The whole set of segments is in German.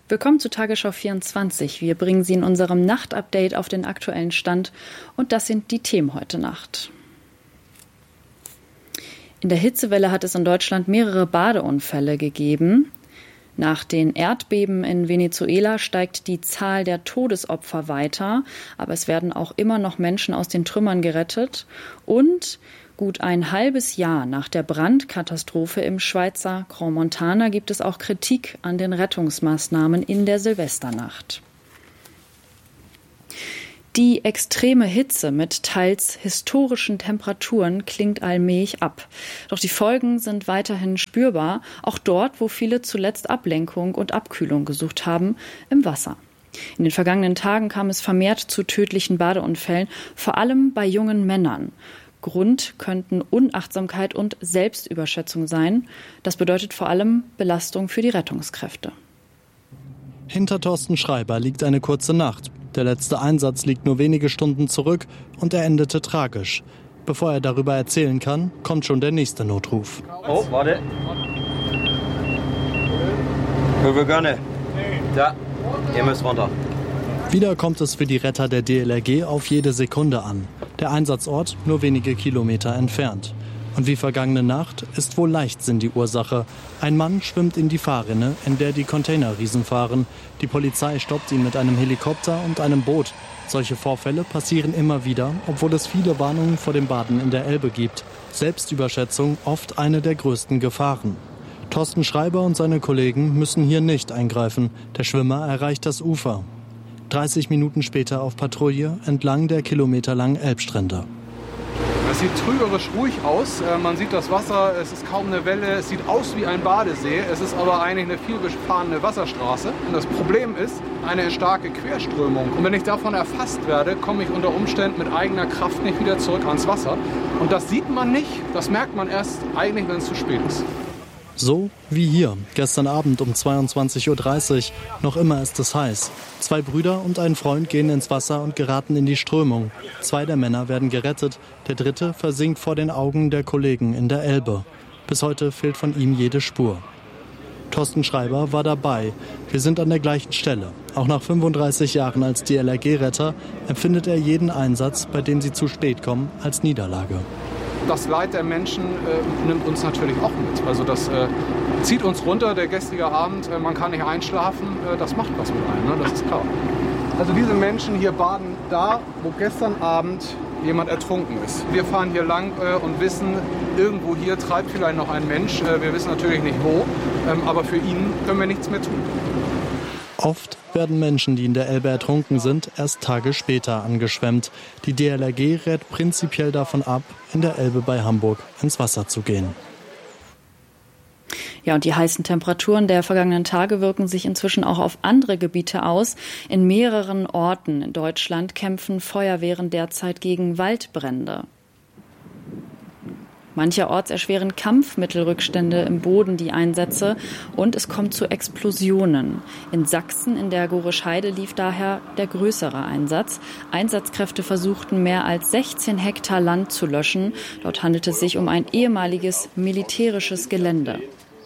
Willkommen zu Tagesschau 24. Wir bringen Sie in unserem Nachtupdate auf den aktuellen Stand und das sind die Themen heute Nacht. In der Hitzewelle hat es in Deutschland mehrere Badeunfälle gegeben. Nach den Erdbeben in Venezuela steigt die Zahl der Todesopfer weiter, aber es werden auch immer noch Menschen aus den Trümmern gerettet. Und gut ein halbes Jahr nach der Brandkatastrophe im Schweizer Grand Montana gibt es auch Kritik an den Rettungsmaßnahmen in der Silvesternacht. Die extreme Hitze mit teils historischen Temperaturen klingt allmählich ab. Doch die Folgen sind weiterhin spürbar, auch dort, wo viele zuletzt Ablenkung und Abkühlung gesucht haben, im Wasser. In den vergangenen Tagen kam es vermehrt zu tödlichen Badeunfällen, vor allem bei jungen Männern. Grund könnten Unachtsamkeit und Selbstüberschätzung sein. Das bedeutet vor allem Belastung für die Rettungskräfte. Hinter Thorsten Schreiber liegt eine kurze Nacht. Der letzte Einsatz liegt nur wenige Stunden zurück und er endete tragisch. Bevor er darüber erzählen kann, kommt schon der nächste Notruf. Oh, warte. Wir gerne. Ja, ihr müsst runter. Wieder kommt es für die Retter der DLRG auf jede Sekunde an. Der Einsatzort nur wenige Kilometer entfernt. Und wie vergangene Nacht ist wohl Leichtsinn die Ursache. Ein Mann schwimmt in die Fahrrinne, in der die Containerriesen fahren. Die Polizei stoppt ihn mit einem Helikopter und einem Boot. Solche Vorfälle passieren immer wieder, obwohl es viele Warnungen vor dem Baden in der Elbe gibt. Selbstüberschätzung oft eine der größten Gefahren. Thorsten Schreiber und seine Kollegen müssen hier nicht eingreifen. Der Schwimmer erreicht das Ufer. 30 Minuten später auf Patrouille entlang der kilometerlangen Elbstrände. Es sieht trügerisch ruhig aus. Man sieht das Wasser, es ist kaum eine Welle, es sieht aus wie ein Badesee. Es ist aber eigentlich eine vielbefahrene Wasserstraße. Und das Problem ist eine starke Querströmung. Und wenn ich davon erfasst werde, komme ich unter Umständen mit eigener Kraft nicht wieder zurück ans Wasser. Und das sieht man nicht, das merkt man erst eigentlich, wenn es zu spät ist. So wie hier, gestern Abend um 22:30 Uhr. Noch immer ist es heiß. 2 Brüder und ein Freund gehen ins Wasser und geraten in die Strömung. 2 der Männer werden gerettet, der 3. versinkt vor den Augen der Kollegen in der Elbe. Bis heute fehlt von ihm jede Spur. Thorsten Schreiber war dabei. Wir sind an der gleichen Stelle. Auch nach 35 Jahren als DLRG-Retter empfindet er jeden Einsatz, bei dem sie zu spät kommen, als Niederlage. Das Leid der Menschen nimmt uns natürlich auch mit. Also das zieht uns runter, der gestrige Abend, man kann nicht einschlafen, das macht was mit einem, ne? Das ist klar. Also diese Menschen hier baden da, wo gestern Abend jemand ertrunken ist. Wir fahren hier lang und wissen, irgendwo hier treibt vielleicht noch ein Mensch. Wir wissen natürlich nicht wo, aber für ihn können wir nichts mehr tun. Oft werden Menschen, die in der Elbe ertrunken sind, erst Tage später angeschwemmt. Die DLRG rät prinzipiell davon ab, in der Elbe bei Hamburg ins Wasser zu gehen. Ja, und die heißen Temperaturen der vergangenen Tage wirken sich inzwischen auch auf andere Gebiete aus. In mehreren Orten in Deutschland kämpfen Feuerwehren derzeit gegen Waldbrände. Mancherorts erschweren Kampfmittelrückstände im Boden die Einsätze und es kommt zu Explosionen. In Sachsen, in der Gorisch Heide, lief daher der größere Einsatz. Einsatzkräfte versuchten, mehr als 16 Hektar Land zu löschen. Dort handelt es sich um ein ehemaliges militärisches Gelände.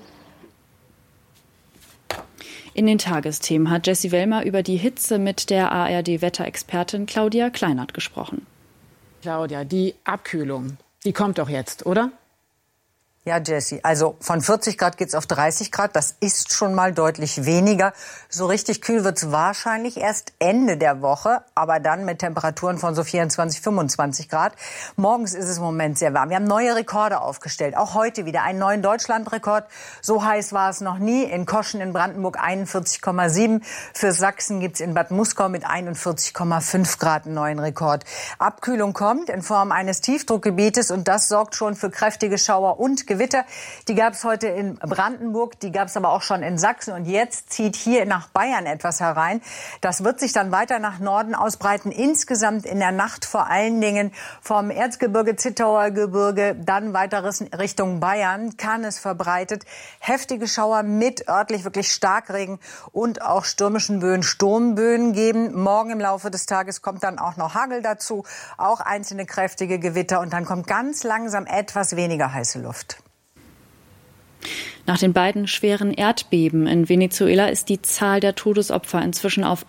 In den Tagesthemen hat Jessie Wellmer über die Hitze mit der ARD-Wetterexpertin Claudia Kleinert gesprochen. Claudia, die Abkühlung. Die kommt doch jetzt, oder? Ja, Jessie, also von 40 Grad geht's auf 30 Grad. Das ist schon mal deutlich weniger. So richtig kühl wird's wahrscheinlich erst Ende der Woche, aber dann mit Temperaturen von so 24, 25 Grad. Morgens ist es im Moment sehr warm. Wir haben neue Rekorde aufgestellt. Auch heute wieder einen neuen Deutschlandrekord. So heiß war es noch nie. In Koschen in Brandenburg 41,7. Für Sachsen gibt's in Bad Muskau mit 41,5 Grad einen neuen Rekord. Abkühlung kommt in Form eines Tiefdruckgebietes und das sorgt schon für kräftige Schauer und Gewitter. Die gab es heute in Brandenburg, die gab es aber auch schon in Sachsen und jetzt zieht hier nach Bayern etwas herein. Das wird sich dann weiter nach Norden ausbreiten. Insgesamt in der Nacht vor allen Dingen vom Erzgebirge, Zittauer Gebirge, dann weiter Richtung Bayern kann es verbreitet heftige Schauer mit örtlich wirklich Starkregen und auch stürmischen Böen, Sturmböen geben. Morgen im Laufe des Tages kommt dann auch noch Hagel dazu, auch einzelne kräftige Gewitter und dann kommt ganz langsam etwas weniger heiße Luft. Nach den beiden schweren Erdbeben in Venezuela ist die Zahl der Todesopfer inzwischen auf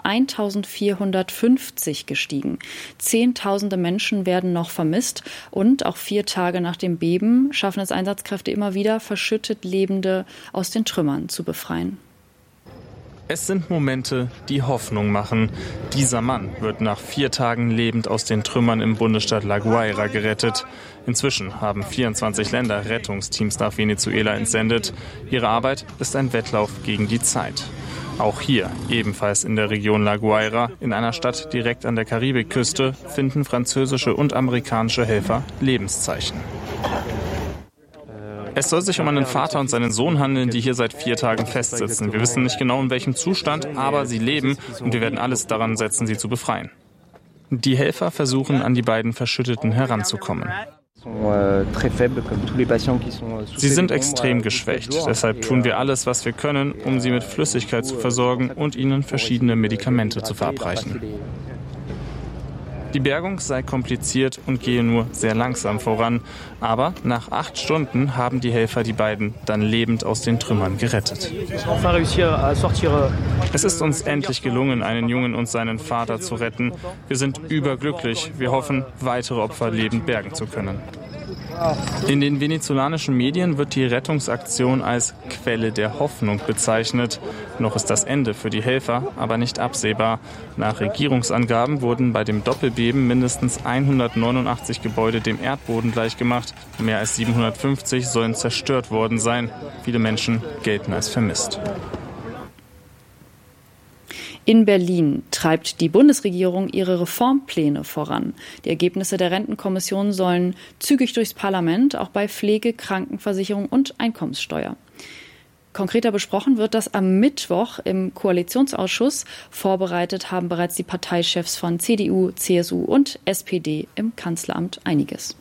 1450 gestiegen. Zehntausende Menschen werden noch vermisst und auch 4 Tage nach dem Beben schaffen es Einsatzkräfte immer wieder, verschüttet Lebende aus den Trümmern zu befreien. Es sind Momente, die Hoffnung machen. Dieser Mann wird nach 4 Tagen lebend aus den Trümmern im Bundesstaat La Guaira gerettet. Inzwischen haben 24 Länder Rettungsteams nach Venezuela entsendet. Ihre Arbeit ist ein Wettlauf gegen die Zeit. Auch hier, ebenfalls in der Region La Guaira, in einer Stadt direkt an der Karibikküste, finden französische und amerikanische Helfer Lebenszeichen. Es soll sich um einen Vater und seinen Sohn handeln, die hier seit 4 Tagen festsitzen. Wir wissen nicht genau, in welchem Zustand, aber sie leben und wir werden alles daran setzen, sie zu befreien. Die Helfer versuchen, an die beiden Verschütteten heranzukommen. Sie sind extrem geschwächt. Deshalb tun wir alles, was wir können, um sie mit Flüssigkeit zu versorgen und ihnen verschiedene Medikamente zu verabreichen. Die Bergung sei kompliziert und gehe nur sehr langsam voran. Aber nach 8 Stunden haben die Helfer die beiden dann lebend aus den Trümmern gerettet. Es ist uns endlich gelungen, einen Jungen und seinen Vater zu retten. Wir sind überglücklich. Wir hoffen, weitere Opfer lebend bergen zu können. In den venezolanischen Medien wird die Rettungsaktion als Quelle der Hoffnung bezeichnet. Noch ist das Ende für die Helfer aber nicht absehbar. Nach Regierungsangaben wurden bei dem Doppelbeben mindestens 189 Gebäude dem Erdboden gleichgemacht. Mehr als 750 sollen zerstört worden sein. Viele Menschen gelten als vermisst. In Berlin treibt die Bundesregierung ihre Reformpläne voran. Die Ergebnisse der Rentenkommission sollen zügig durchs Parlament, auch bei Pflege, Krankenversicherung und Einkommenssteuer. Konkreter besprochen wird das am Mittwoch im Koalitionsausschuss. Vorbereitet haben bereits die Parteichefs von CDU, CSU und SPD im Kanzleramt einiges.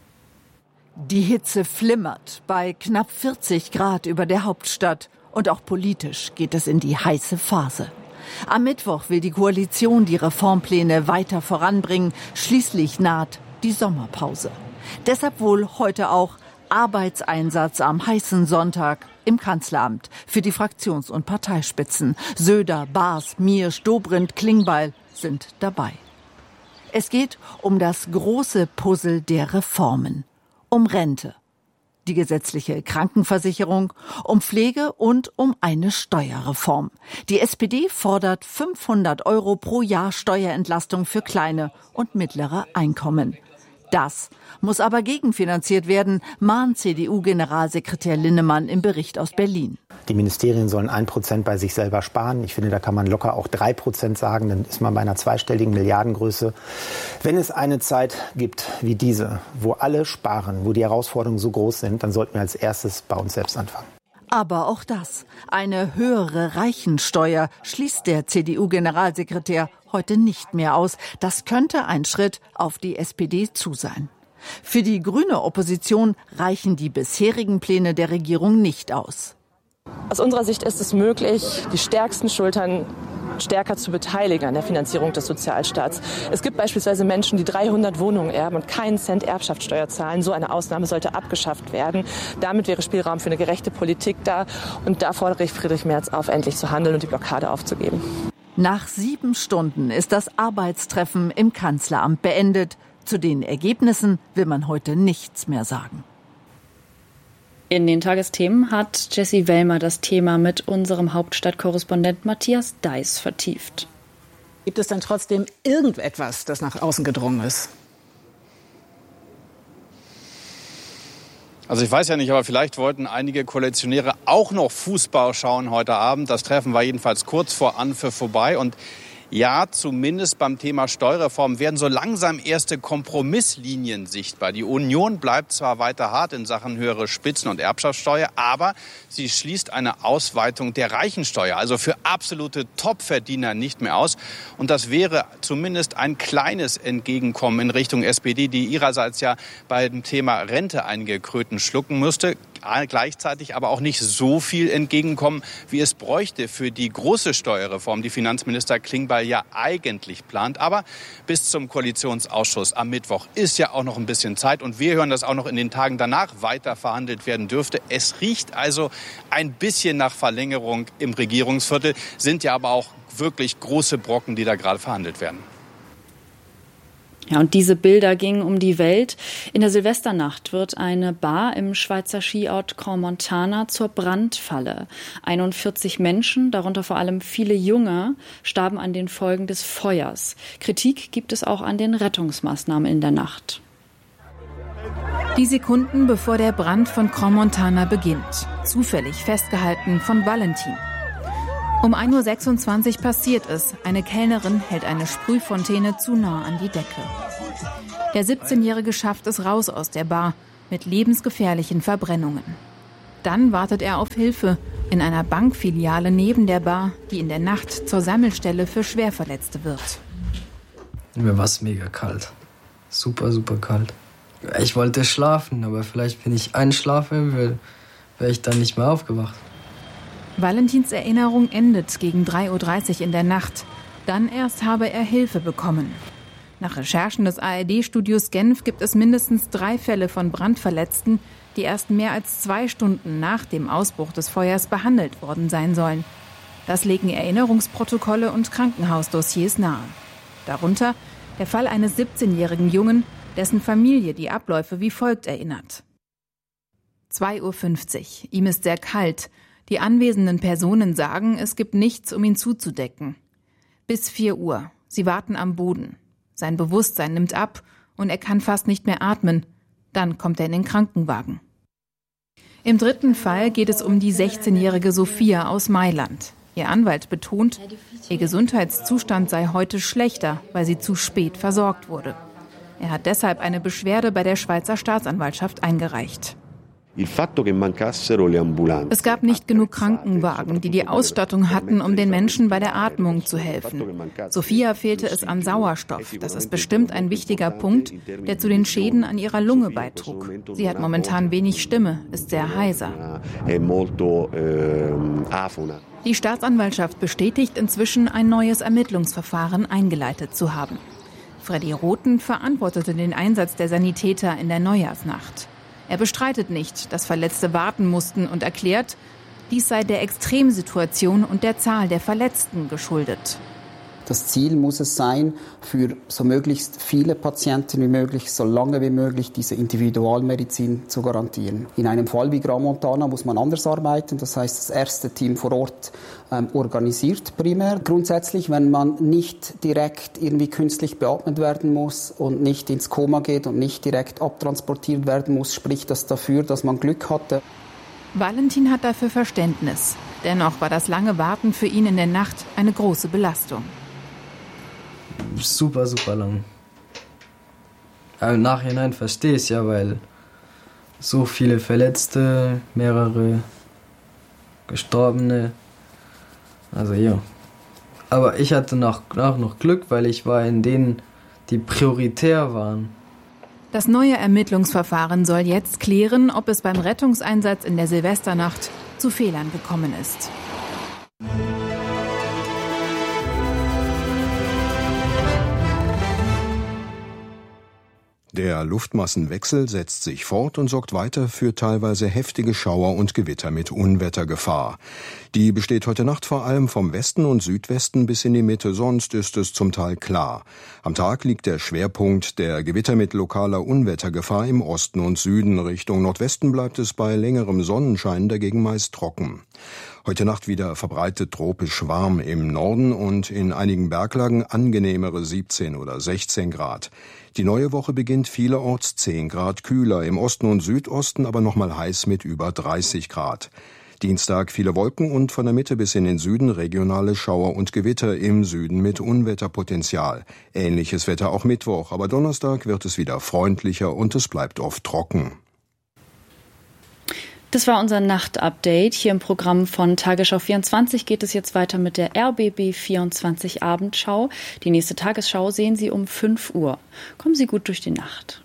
Die Hitze flimmert bei knapp 40 Grad über der Hauptstadt. Und auch politisch geht es in die heiße Phase. Am Mittwoch will die Koalition die Reformpläne weiter voranbringen. Schließlich naht die Sommerpause. Deshalb wohl heute auch Arbeitseinsatz am heißen Sonntag im Kanzleramt für die Fraktions- und Parteispitzen. Söder, Baas, Miersch, Dobrindt, Klingbeil sind dabei. Es geht um das große Puzzle der Reformen. Um Rente, die gesetzliche Krankenversicherung, um Pflege und um eine Steuerreform. Die SPD fordert 500 € pro Jahr Steuerentlastung für kleine und mittlere Einkommen. Das muss aber gegenfinanziert werden, mahnt CDU-Generalsekretär Linnemann im Bericht aus Berlin. Die Ministerien sollen 1% bei sich selber sparen. Ich finde, da kann man locker auch 3% sagen. Dann ist man bei einer zweistelligen Milliardengröße. Wenn es eine Zeit gibt wie diese, wo alle sparen, wo die Herausforderungen so groß sind, dann sollten wir als erstes bei uns selbst anfangen. Aber auch das, eine höhere Reichensteuer, schließt der CDU-Generalsekretär heute nicht mehr aus. Das könnte ein Schritt auf die SPD zu sein. Für die grüne Opposition reichen die bisherigen Pläne der Regierung nicht aus. Aus unserer Sicht ist es möglich, die stärksten Schultern stärker zu beteiligen an der Finanzierung des Sozialstaats. Es gibt beispielsweise Menschen, die 300 Wohnungen erben und keinen Cent Erbschaftssteuer zahlen. So eine Ausnahme sollte abgeschafft werden. Damit wäre Spielraum für eine gerechte Politik da. Und da fordere ich Friedrich Merz auf, endlich zu handeln und die Blockade aufzugeben. Nach 7 Stunden ist das Arbeitstreffen im Kanzleramt beendet. Zu den Ergebnissen will man heute nichts mehr sagen. In den Tagesthemen hat Jessie Wellmer das Thema mit unserem Hauptstadtkorrespondent Matthias Deiß vertieft. Gibt es dann trotzdem irgendetwas, das nach außen gedrungen ist? Also ich weiß ja nicht, aber vielleicht wollten einige Koalitionäre auch noch Fußball schauen heute Abend. Das Treffen war jedenfalls kurz vor Anpfiff vorbei. Und ja, zumindest beim Thema Steuerreform werden so langsam erste Kompromisslinien sichtbar. Die Union bleibt zwar weiter hart in Sachen höhere Spitzen- und Erbschaftssteuer, aber sie schließt eine Ausweitung der Reichensteuer, also für absolute Topverdiener, nicht mehr aus. Und das wäre zumindest ein kleines Entgegenkommen in Richtung SPD, die ihrerseits ja beim Thema Rente einige Kröten schlucken müsste. gleichzeitig aber auch nicht so viel entgegenkommen, wie es bräuchte für die große Steuerreform, die Finanzminister Klingbeil ja eigentlich plant. Aber bis zum Koalitionsausschuss am Mittwoch ist ja auch noch ein bisschen Zeit. Und wir hören, dass auch noch in den Tagen danach weiter verhandelt werden dürfte. Es riecht also ein bisschen nach Verlängerung im Regierungsviertel, sind ja aber auch wirklich große Brocken, die da gerade verhandelt werden. Ja, und diese Bilder gingen um die Welt. In der Silvesternacht wird eine Bar im Schweizer Skiort Crans-Montana zur Brandfalle. 41 Menschen, darunter vor allem viele Junge, starben an den Folgen des Feuers. Kritik gibt es auch an den Rettungsmaßnahmen in der Nacht. Die Sekunden, bevor der Brand von Crans-Montana beginnt. Zufällig festgehalten von Valentin. Um 1.26 Uhr passiert es. Eine Kellnerin hält eine Sprühfontäne zu nah an die Decke. Der 17-Jährige schafft es raus aus der Bar mit lebensgefährlichen Verbrennungen. Dann wartet er auf Hilfe in einer Bankfiliale neben der Bar, die in der Nacht zur Sammelstelle für Schwerverletzte wird. Mir war es mega kalt. Super, super kalt. Ich wollte schlafen, aber vielleicht, wenn ich einschlafe, wäre ich dann nicht mehr aufgewacht. Valentins Erinnerung endet gegen 3.30 Uhr in der Nacht. Dann erst habe er Hilfe bekommen. Nach Recherchen des ARD-Studios Genf gibt es mindestens 3 Fälle von Brandverletzten, die erst mehr als 2 Stunden nach dem Ausbruch des Feuers behandelt worden sein sollen. Das legen Erinnerungsprotokolle und Krankenhausdossiers nahe. Darunter der Fall eines 17-jährigen Jungen, dessen Familie die Abläufe wie folgt erinnert. 2.50 Uhr. Ihm ist sehr kalt. Die anwesenden Personen sagen, es gibt nichts, um ihn zuzudecken. Bis 4 Uhr. Sie warten am Boden. Sein Bewusstsein nimmt ab und er kann fast nicht mehr atmen. Dann kommt er in den Krankenwagen. Im 3. Fall geht es um die 16-jährige Sophia aus Mailand. Ihr Anwalt betont, ihr Gesundheitszustand sei heute schlechter, weil sie zu spät versorgt wurde. Er hat deshalb eine Beschwerde bei der Schweizer Staatsanwaltschaft eingereicht. Es gab nicht genug Krankenwagen, die die Ausstattung hatten, um den Menschen bei der Atmung zu helfen. Sophia fehlte es an Sauerstoff. Das ist bestimmt ein wichtiger Punkt, der zu den Schäden an ihrer Lunge beitrug. Sie hat momentan wenig Stimme, ist sehr heiser. Die Staatsanwaltschaft bestätigt inzwischen, ein neues Ermittlungsverfahren eingeleitet zu haben. Freddy Rothen verantwortete den Einsatz der Sanitäter in der Neujahrsnacht. Er bestreitet nicht, dass Verletzte warten mussten und erklärt, dies sei der Extremsituation und der Zahl der Verletzten geschuldet. Das Ziel muss es sein, für so möglichst viele Patienten wie möglich, so lange wie möglich diese Individualmedizin zu garantieren. In einem Fall wie Crans-Montana muss man anders arbeiten. Das heißt, das erste Team vor Ort organisiert primär. Grundsätzlich, wenn man nicht direkt irgendwie künstlich beatmet werden muss und nicht ins Koma geht und nicht direkt abtransportiert werden muss, spricht das dafür, dass man Glück hatte. Valentin hat dafür Verständnis. Dennoch war das lange Warten für ihn in der Nacht eine große Belastung. Super, super lang. Aber im Nachhinein verstehe ich es ja, weil so viele Verletzte, mehrere Gestorbene. Also ja. Aber ich hatte auch noch Glück, weil ich war in denen, die prioritär waren. Das neue Ermittlungsverfahren soll jetzt klären, ob es beim Rettungseinsatz in der Silvesternacht zu Fehlern gekommen ist. Der Luftmassenwechsel setzt sich fort und sorgt weiter für teilweise heftige Schauer und Gewitter mit Unwettergefahr. Die besteht heute Nacht vor allem vom Westen und Südwesten bis in die Mitte, sonst ist es zum Teil klar. Am Tag liegt der Schwerpunkt der Gewitter mit lokaler Unwettergefahr im Osten und Süden. Richtung Nordwesten bleibt es bei längerem Sonnenschein dagegen meist trocken. Heute Nacht wieder verbreitet tropisch warm im Norden und in einigen Berglagen angenehmere 17 oder 16 Grad. Die neue Woche beginnt vielerorts 10 Grad kühler, im Osten und Südosten aber nochmal heiß mit über 30 Grad. Dienstag viele Wolken und von der Mitte bis in den Süden regionale Schauer und Gewitter, im Süden mit Unwetterpotenzial. Ähnliches Wetter auch Mittwoch, aber Donnerstag wird es wieder freundlicher und es bleibt oft trocken. Das war unser Nachtupdate. Hier im Programm von Tagesschau 24 geht es jetzt weiter mit der RBB 24 Abendschau. Die nächste Tagesschau sehen Sie um 5 Uhr. Kommen Sie gut durch die Nacht.